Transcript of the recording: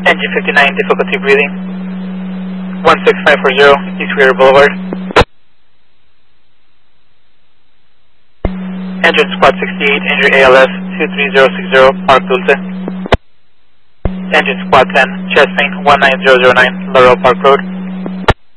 Engine 59, difficulty breathing. 16540, East Rear Boulevard. Engine Squad 68, Injury ALS 23060, Park Dulce. Engine Squad 10, chest main 19009, Laurel Park Road.